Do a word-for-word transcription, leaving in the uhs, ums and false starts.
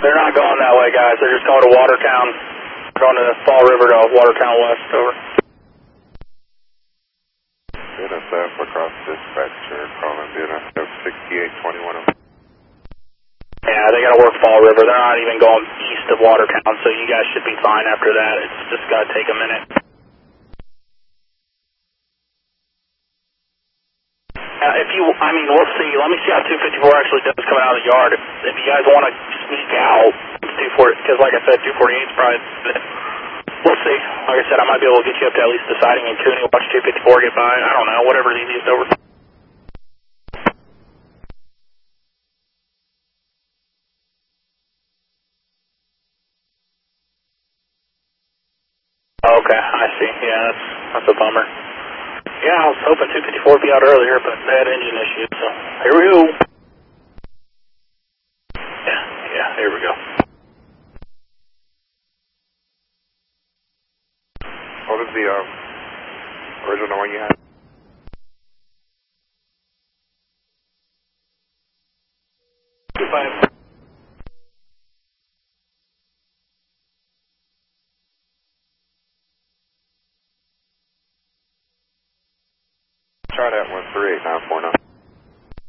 They're not going that way, guys. They're just going to Watertown. They're going to Fall River to Watertown West. Over. B N S F across dispatcher, calling B N S F sixty-eight twenty-one. Yeah, they got to work Fall River. They're not even going east of Watertown, so you guys should be fine after that. It's just got to take a minute. Uh, if you, I mean, we'll see. Let me see how two fifty-four actually does coming out of the yard. If, if you guys want to sneak out, two forty, because like I said, two forty-eight is probably. We'll see. Like I said, I might be able to get you up to at least the siding in Cooney. Watch two fifty-four get by. I don't know. Whatever's easiest over. Okay, I see. Yeah, that's that's a bummer. Yeah, I was hoping two fifty-four would be out earlier, but they had engine issues, so here we go. Yeah, yeah, here we go. What was the um, original one you had? Goodbye. Try that one three eight nine four nine.